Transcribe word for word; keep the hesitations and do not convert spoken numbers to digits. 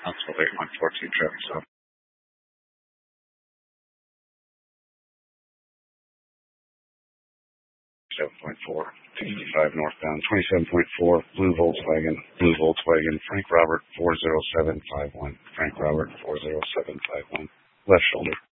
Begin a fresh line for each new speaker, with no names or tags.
Knoxville eight one four two traffic stop. seven point four, fifty-five northbound, twenty-seven point four, blue Volkswagen, blue Volkswagen, Frank Robert four zero seven five one, Frank Robert four zero seven five one, left shoulder.